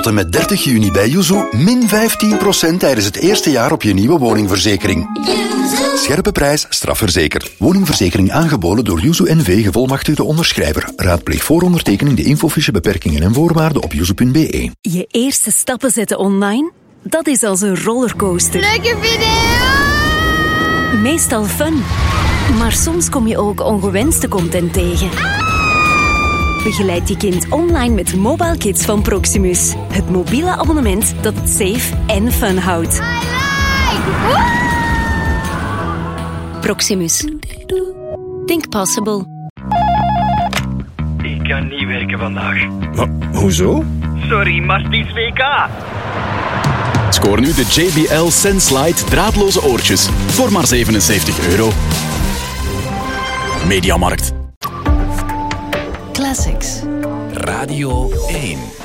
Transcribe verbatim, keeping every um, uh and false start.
Tot en met dertig juni bij Yuzu min vijftien procent tijdens het eerste jaar op je nieuwe woningverzekering. Scherpe prijs, strafverzekerd. Woningverzekering aangeboden door Yuzu N V, gevolmachtigde onderschrijver. Raadpleeg voor ondertekening de infofiche beperkingen en voorwaarden op yuzu punt be. Je eerste stappen zetten online? Dat is als een rollercoaster. Leuke video! Meestal fun. Maar soms kom je ook ongewenste content tegen. Begeleid je kind online met Mobile Kids van Proximus. Het mobiele abonnement dat het safe en fun houdt. I like! Proximus. Think possible. Ik kan niet werken vandaag. Maar, hoezo? Sorry, maar het is W K. Scoor nu de J B L Senslite draadloze oortjes voor maar zevenenzeventig euro. Mediamarkt. Classics. Radio één.